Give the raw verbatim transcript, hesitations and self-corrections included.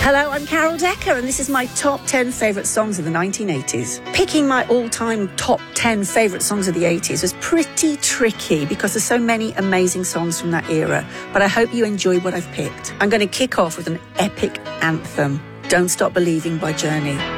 Hello, I'm Carol Decker, and this is my top ten favourite songs of the nineteen eighties. Picking my all-time top ten favourite songs of the eighties was pretty tricky because there's so many amazing songs from that era, but I hope you enjoy what I've picked. I'm going to kick off with an epic anthem, Don't Stop Believing by Journey.